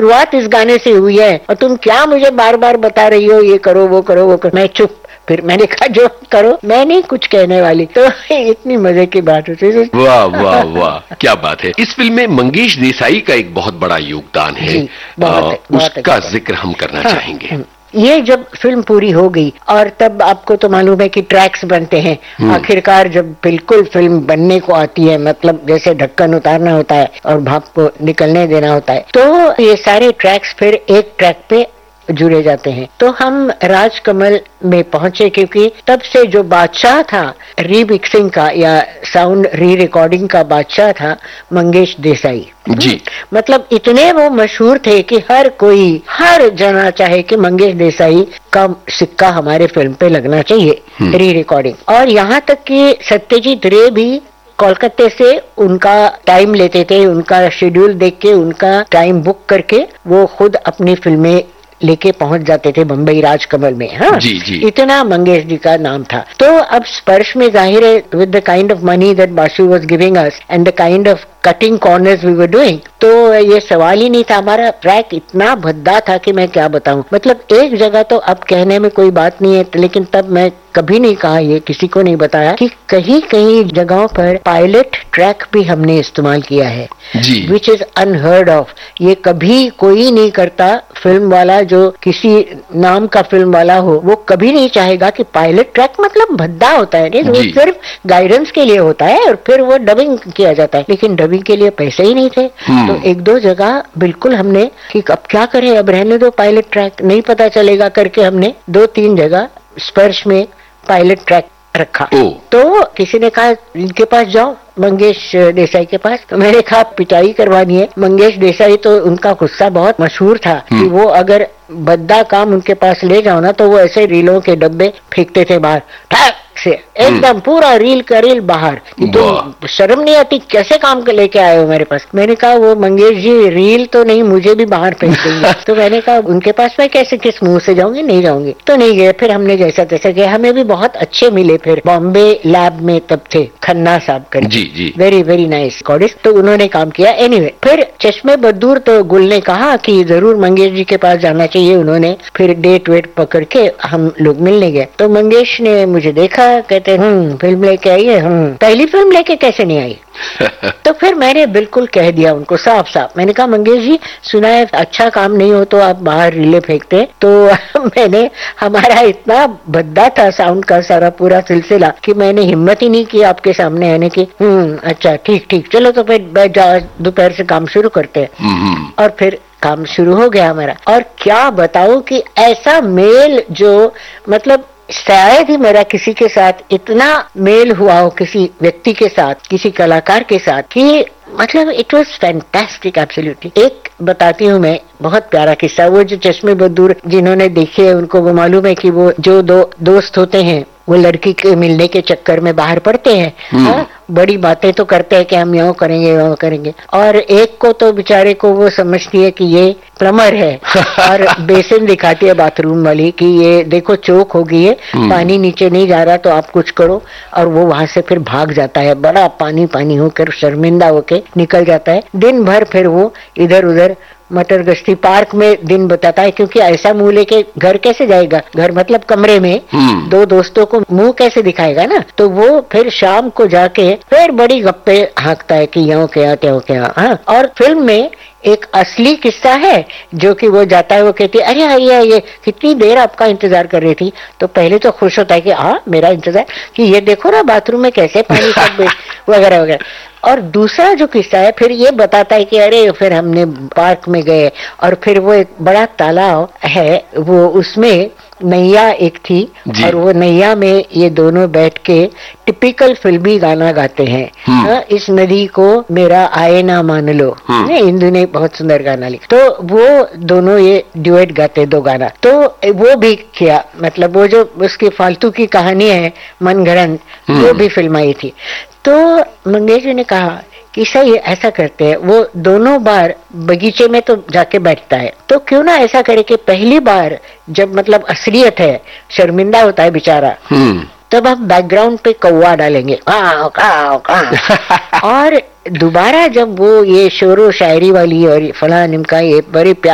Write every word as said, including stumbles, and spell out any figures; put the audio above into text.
शुरुआत इस गाने से हुई है और तुम क्या मुझे बार बार बता रही हो ये करो वो करो वो करो। मैं चुप। फिर मैंने कहा जो करो, मैं नहीं कुछ कहने वाली। तो इतनी मजे की बात होती है। वाह वाह वाह, क्या बात है। इस फिल्म में मंगेश देसाई का एक बहुत बड़ा योगदान है, बहुत, आ, बहुत उसका जिक्र हम करना हाँ, चाहेंगे। ये जब फिल्म पूरी हो गई और तब आपको तो मालूम है कि ट्रैक्स बनते हैं। आखिरकार जब बिल्कुल फिल्म बनने को आती है, मतलब जैसे ढक्कन उतारना होता है और भाप को निकलने देना होता है, तो ये सारे ट्रैक्स फिर एक ट्रैक पे जुड़े जाते हैं। तो हम राजकमल में पहुंचे क्योंकि तब से जो बादशाह था रीमिक्सिंग का या साउंड री रिकॉर्डिंग का बादशाह था मंगेश देसाई जी। मतलब इतने वो मशहूर थे कि हर कोई हर जना चाहे कि मंगेश देसाई का सिक्का हमारे फिल्म पे लगना चाहिए, री रिकॉर्डिंग। और यहाँ तक कि सत्यजीत रे भी कोलकाता से उनका टाइम लेते थे, उनका शेड्यूल देख के उनका टाइम बुक करके वो खुद अपनी फिल्में लेके पहुंच जाते थे बम्बई राजकमल में। हाँ जी, जी। इतना मंगेश जी का नाम था। तो अब स्पर्श में जाहिर है with the kind of money that Basu was giving us and the kind of cutting corners we were doing, तो ये सवाल ही नहीं था। हमारा ट्रैक इतना भद्दा था कि मैं क्या बताऊं। मतलब एक जगह तो अब कहने में कोई बात नहीं है, लेकिन तब मैं कभी नहीं कहा, ये किसी को नहीं बताया कि कहीं कहीं जगहों पर पायलट ट्रैक भी हमने इस्तेमाल किया है, विच इज अनहर्ड ऑफ। ये कभी कोई नहीं करता। फिल्म वाला जो किसी नाम का फिल्म वाला हो वो कभी नहीं चाहेगा कि पायलट ट्रैक मतलब भद्दा होता है, नहीं, वो सिर्फ गाइडेंस के लिए होता है और फिर वो डबिंग किया जाता है। लेकिन डबिंग के लिए पैसे ही नहीं थे, तो एक दो जगह बिल्कुल हमने कि अब क्या करें, अब रहने दो पायलट ट्रैक, नहीं पता चलेगा करके हमने दो तीन जगह स्पर्श में पायलट ट्रैक रखा। तो किसी ने कहा इनके पास जाओ, मंगेश देसाई के पास। तो मैंने कहा पिटाई करवानी है। मंगेश देसाई तो उनका गुस्सा बहुत मशहूर था कि वो अगर बद्दा काम उनके पास ले जाओ ना तो वो ऐसे रीलों के डब्बे फेंकते थे बाहर, ठक से एकदम पूरा रील का रील बाहर। तो शर्म नहीं आती, कैसे काम के लेके आए हो मेरे पास। मैंने कहा वो मंगेश जी रील तो नहीं, मुझे भी बाहर फेंक देंगे। तो मैंने कहा उनके पास मैं कैसे किस मुंह से जाऊंगी, नहीं जाऊंगी। तो नहीं गए। फिर हमने जैसा तैसा किया, हमें भी बहुत अच्छे मिले। फिर बॉम्बे लैब में तब थे खन्ना साहब कर, वेरी वेरी नाइस कॉडिस्ट, तो उन्होंने काम किया। एनीवे anyway, फिर चश्मे बदूर तो गुल ने कहा कि जरूर मंगेश जी के पास जाना चाहिए। उन्होंने फिर डेट वेट पकड़ के हम लोग मिलने गए। तो मंगेश ने मुझे देखा, कहते हम्म फिल्म लेके आई है। हम पहली फिल्म लेके कैसे नहीं आई। तो फिर मैंने बिल्कुल कह दिया उनको साफ साफ। मैंने कहा मंगेश जी सुना है अच्छा काम नहीं हो तो आप बाहर रीले फेंकते। तो मैंने, हमारा इतना भद्दा था साउंड का सारा पूरा सिलसिला कि मैंने हिम्मत ही नहीं की आपके सामने आने की। हम्म अच्छा ठीक ठीक चलो तो फिर बैठ जाओ, दोपहर से काम शुरू करते हैं। और फिर काम शुरू हो गया हमारा। और क्या बताऊं कि ऐसा मेल जो मतलब शायद ही मेरा किसी के साथ इतना मेल हुआ हो, किसी व्यक्ति के साथ, किसी कलाकार के साथ, कि मतलब इट वाज फैंटास्टिक एब्सोल्युटली। एक बताती हूँ मैं, बहुत प्यारा किस्सा। वो जो चश्मे बदूर जिन्होंने देखे है उनको वो मालूम है कि वो जो दो दोस्त होते हैं वो लड़की के मिलने के चक्कर में बाहर पड़ते हैं। हाँ, बड़ी बातें तो करते हैं कि हम यहाँ करेंगे यहाँ करेंगे, और एक को तो बेचारे को वो समझती है कि ये प्लम्बर है और बेसिन दिखाती है बाथरूम वाली कि ये देखो चोक हो गई है, पानी नीचे नहीं जा रहा तो आप कुछ करो। और वो वहां से फिर भाग जाता है, बड़ा पानी पानी होकर शर्मिंदा होके निकल जाता है। दिन भर फिर वो इधर उधर मटर गश्ती पार्क में दिन बताता है, क्योंकि ऐसा मुंह लेके घर कैसे जाएगा, घर मतलब कमरे में दो दोस्तों को मुंह कैसे दिखाएगा ना। तो वो फिर शाम को जाके फिर बड़ी गप्पे हाँकता है कि यहाँ क्या त्यों क्या। हाँ, और फिल्म में एक असली किस्सा है जो कि वो जाता है, वो कहती है अरे आइए आइए, कितनी देर आपका इंतजार कर रही थी। तो पहले तो खुश होता है कि हाँ मेरा इंतजार, कि ये देखो ना बाथरूम में कैसे पानी सब वगैरह वगैरह। और दूसरा जो किस्सा है फिर ये बताता है कि अरे फिर हमने पार्क में गए और फिर वो एक बड़ा तालाब है, वो उसमें नैया एक थी और वो नैया में ये दोनों बैठ के टिपिकल फिल्मी गाना गाते हैं। हाँ, इस नदी को मेरा आए ना मान लो, ने इंदु ने बहुत सुंदर गाना लिखा। तो वो दोनों ये ड्यूएट गाते दो गाना, तो वो भी किया। मतलब वो जो उसकी फालतू की कहानी है मनगढ़ंत, वो भी फिल्माई थी। तो मंगेश जी ने कहा कि सही ऐसा करते हैं, वो दोनों बार बगीचे में तो जाके बैठता है, तो क्यों ना ऐसा करे कि पहली बार जब मतलब असलियत है, शर्मिंदा होता है बेचारा, तब हम बैकग्राउंड पे कौवा डालेंगे काव काव काव और दोबारा जब वो ये शोरो शायरी वाली और फला निमका ये बड़े प्यार